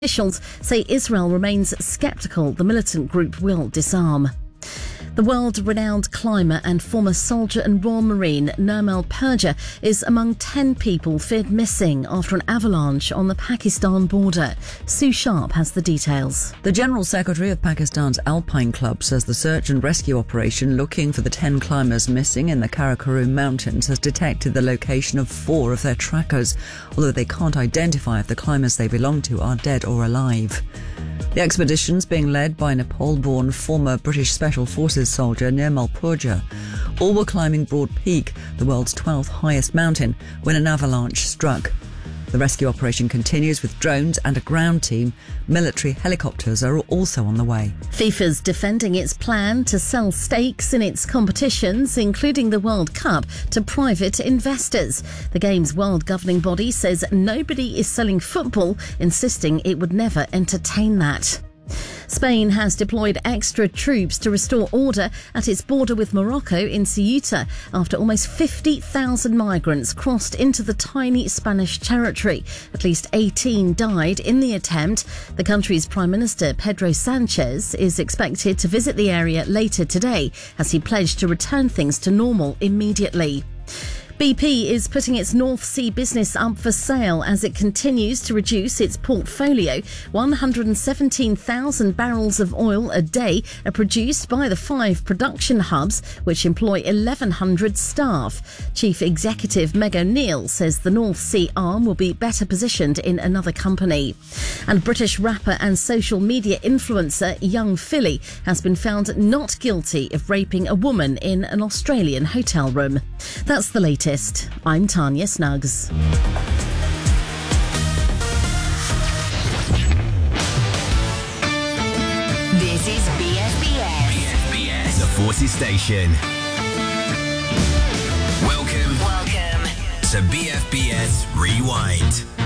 Officials say Israel remains sceptical the militant group will disarm. The world-renowned climber and former soldier and Royal Marine Nirmal Purja is among 10 people feared missing after an avalanche on the Pakistan border. Sue Sharp has the details. The General Secretary of Pakistan's Alpine Club says the search and rescue operation looking for the 10 climbers missing in the Karakoram Mountains has detected the location of 4 of their trackers, although they can't identify if the climbers they belong to are dead or alive. The expedition's being led by Nepal-born former British Special Forces soldier Nirmal Purja. All were climbing Broad Peak, the world's 12th highest mountain, when an avalanche struck. The rescue operation continues with drones and a ground team. Military helicopters are also on the way. FIFA's defending its plan to sell stakes in its competitions, including the World Cup, to private investors. The game's world governing body says nobody is selling football, insisting it would never entertain that. Spain has deployed extra troops to restore order at its border with Morocco in Ceuta after almost 50,000 migrants crossed into the tiny Spanish territory. At least 18 died in the attempt. The country's Prime Minister, Pedro Sanchez, is expected to visit the area later today as he pledged to return things to normal immediately. BP is putting its North Sea business up for sale as it continues to reduce its portfolio. 117,000 barrels of oil a day are produced by the 5 production hubs, which employ 1,100 staff. Chief Executive Meg O'Neill says the North Sea arm will be better positioned in another company. And British rapper and social media influencer Young Philly has been found not guilty of raping a woman in an Australian hotel room. That's the latest. I'm Tanya Snuggs. This is BFBS. BFBS, the Forces Station. Welcome to BFBS Rewind.